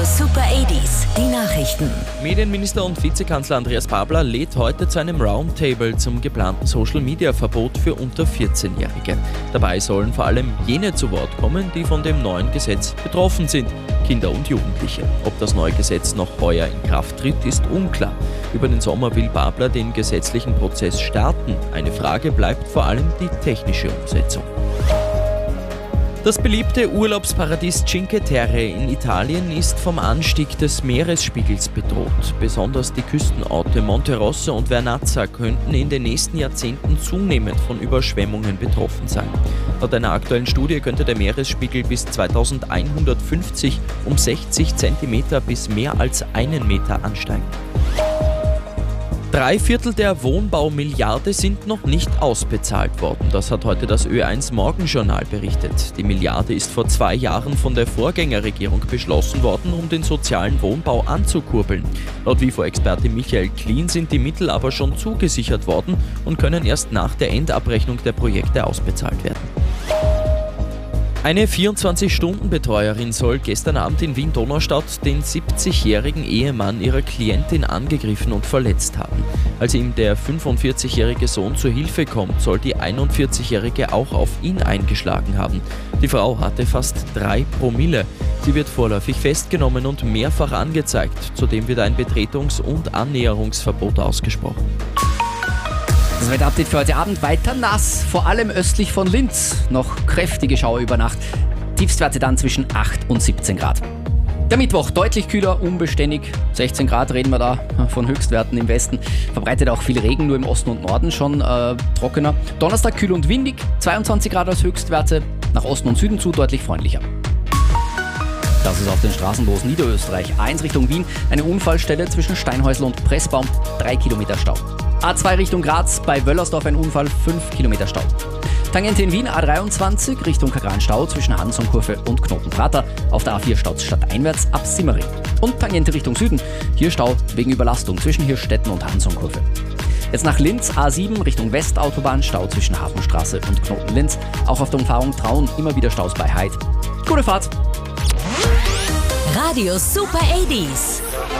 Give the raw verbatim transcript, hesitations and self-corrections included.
Super achtziger, die Nachrichten. Medienminister und Vizekanzler Andreas Babler lädt heute zu einem Roundtable zum geplanten Social-Media-Verbot für unter vierzehnjährige. Dabei sollen vor allem jene zu Wort kommen, die von dem neuen Gesetz betroffen sind, Kinder und Jugendliche. Ob das neue Gesetz noch heuer in Kraft tritt, ist unklar. Über den Sommer will Babler den gesetzlichen Prozess starten. Eine Frage bleibt vor allem die technische Umsetzung. Das beliebte Urlaubsparadies Cinque Terre in Italien ist vom Anstieg des Meeresspiegels bedroht. Besonders die Küstenorte Monterosso und Vernazza könnten in den nächsten Jahrzehnten zunehmend von Überschwemmungen betroffen sein. Laut einer aktuellen Studie könnte der Meeresspiegel bis zweitausendeinhundertfünfzig um sechzig Zentimeter bis mehr als einen Meter ansteigen. Drei Viertel der Wohnbaumilliarde sind noch nicht ausbezahlt worden. Das hat heute das Ö eins Morgenjournal berichtet. Die Milliarde ist vor zwei Jahren von der Vorgängerregierung beschlossen worden, um den sozialen Wohnbau anzukurbeln. Laut WIFO-Experte Michael Klien sind die Mittel aber schon zugesichert worden und können erst nach der Endabrechnung der Projekte ausbezahlt werden. Eine vierundzwanzig-Stunden-Betreuerin soll gestern Abend in Wien-Donaustadt den siebzigjährigen Ehemann ihrer Klientin angegriffen und verletzt haben. Als ihm der fünfundvierzigjährige Sohn zur Hilfe kommt, soll die einundvierzigjährige auch auf ihn eingeschlagen haben. Die Frau hatte fast drei Promille. Sie wird vorläufig festgenommen und mehrfach angezeigt. Zudem wird ein Betretungs- und Annäherungsverbot ausgesprochen. Das Wetterupdate für heute Abend: weiter nass, vor allem östlich von Linz. Noch kräftige Schauer über Nacht. Tiefstwerte dann zwischen acht und siebzehn Grad. Der Mittwoch deutlich kühler, unbeständig. sechzehn Grad reden wir da von Höchstwerten im Westen. Verbreitet auch viel Regen, nur im Osten und Norden schon äh, trockener. Donnerstag kühl und windig, zweiundzwanzig Grad als Höchstwerte. Nach Osten und Süden zu deutlich freundlicher. Das ist auf den Straßen los. Niederösterreich. A eins Richtung Wien, eine Unfallstelle zwischen Steinhäusl und Pressbaum, drei Kilometer Stau. A zwei Richtung Graz, bei Wöllersdorf ein Unfall, fünf Kilometer Stau. Tangente in Wien, A dreiundzwanzig Richtung Kagran Stau zwischen Hansonkurve und Knotenprater. Auf der A vier staut stadteinwärts ab Simmering. Und Tangente Richtung Süden, hier Stau wegen Überlastung zwischen Hirstetten und Hansonkurve. Jetzt nach Linz, A sieben Richtung Westautobahn, Stau zwischen Hafenstraße und Knoten-Linz. Auch auf der Umfahrung Traun immer wieder Staus bei Heid. Gute Fahrt! Radio Super achtziger.